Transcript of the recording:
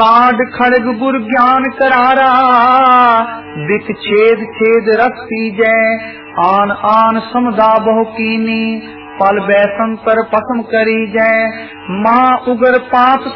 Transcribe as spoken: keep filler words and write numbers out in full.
काड खड़ग गुर ज्ञान करारा, बिक छेद छेद रस पीजै, आन आन समदा बहु कीनी, पल बैसन पर पसम करी जै। माँ उगर पाप